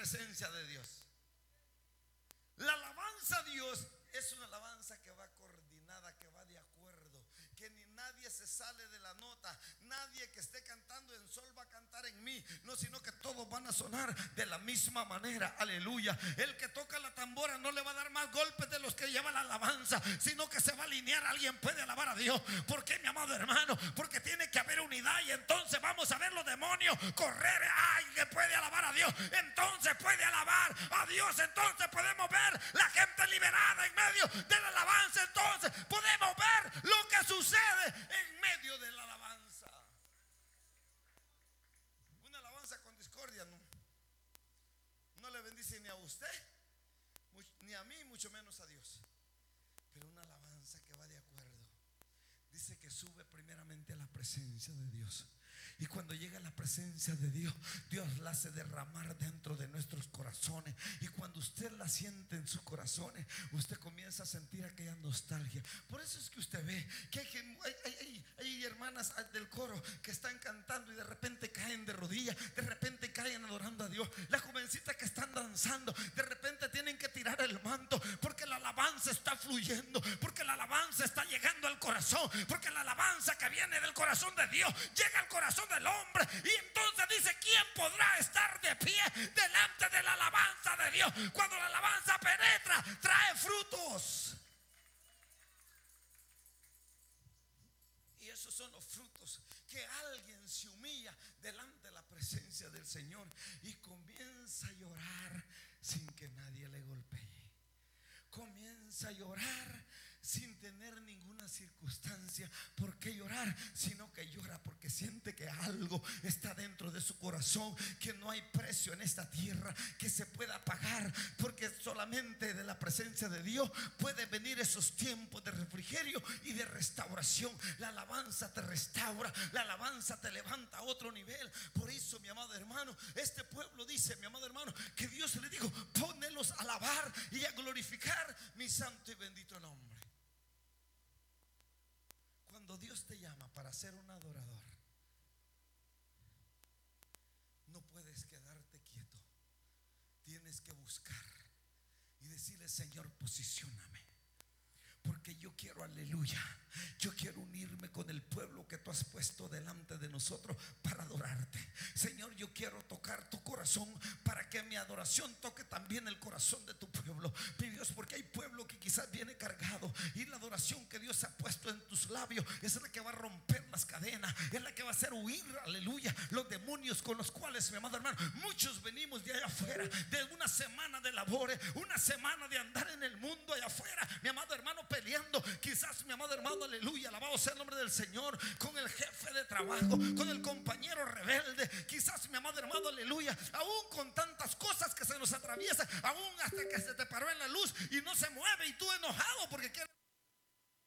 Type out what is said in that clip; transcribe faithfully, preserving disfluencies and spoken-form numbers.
presencia de Dios. La alabanza a Dios es una alabanza que va coordinada, que va de acuerdo, que ni nadie se sale de la nota. Nadie que esté cantando en sol va a cantar en mi, no, sino que todos van a sonar de la misma manera. Aleluya. El que toca la tambora no le va a dar más golpes de los que lleva la alabanza, sino que se va a alinear. Alguien puede alabar a Dios. ¿Por qué, mi amado hermano? Porque tiene que haber unidad, y entonces vamos a ver los demonios correr. Ay, que puede alabar a Dios, entonces puede alabar a Dios. Entonces podemos ver la gente liberada en medio de la alabanza. Entonces podemos ver lo que sucede en medio de la alabanza. Una alabanza con discordia no, no le bendice ni a usted, ni a mí, mucho menos a Dios. Pero una alabanza que va de acuerdo, dice que sube primeramente a la presencia de Dios. Y cuando llega la presencia de Dios, Dios la hace derramar dentro de nuestros corazones. Y cuando usted la siente en sus corazones, usted comienza a sentir aquella nostalgia. Por eso es que usted ve que hay, hay, hay, hay hermanas del coro que están cantando y de repente caen de rodillas, de repente caen adorando a Dios. Las jovencitas que están danzando, de repente tienen que tirar el manto, porque la alabanza está fluyendo, porque la alabanza está llegando al corazón, porque la alabanza que viene del corazón de Dios llega al corazón del hombre. Y entonces dice: ¿quién podrá estar de pie delante de la alabanza de Dios? Cuando la alabanza penetra, trae frutos. Y esos son los frutos, que alguien se humilla delante de la presencia del Señor y comienza a llorar sin que nadie le golpee. Comienza a llorar sin tener ninguna circunstancia por qué llorar, sino que llora porque siente que algo está dentro de su corazón, que no hay precio en esta tierra que se pueda pagar, porque solamente de la presencia de Dios puede venir esos tiempos de refrigerio y de restauración. La alabanza te restaura, la alabanza te levanta a otro nivel. Por eso, mi amado hermano, este pueblo dice, mi amado hermano, que Dios le dijo: ponnelos a alabar y a glorificar mi santo y bendito nombre. Cuando Dios te llama para ser un adorador, no puedes quedarte quieto. Tienes que buscar y decirle: Señor, posicióname, porque yo quiero, aleluya, yo quiero unirme con el pueblo que tú has puesto delante de nosotros para adorarte. Señor, yo quiero tocar tu corazón para que mi adoración toque también el corazón de tu pueblo, mi Dios, porque hay pueblo que quizás viene cargado, y la adoración que Dios ha puesto en tus labios es la que va a romper las cadenas, es la que va a hacer huir, aleluya, los demonios con los cuales, mi amado hermano, muchos venimos de allá afuera, de una semana de labores, una semana de andar en el mundo allá afuera, mi amado hermano, peleando, quizás, mi amado hermano, aleluya, alabado sea el nombre del Señor, con el jefe de trabajo, con el compañero rebelde, quizás, mi amado hermano, aleluya, aún con tantas cosas que se nos atraviesan, aún hasta que se te paró en la luz y no se mueve, y tú enojado porque quieres